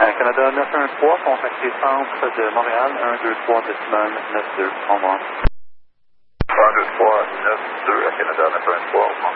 Canada 913, contactez centre de Montréal, 123 décimal 92, au revoir. 123 92 à Canada 913.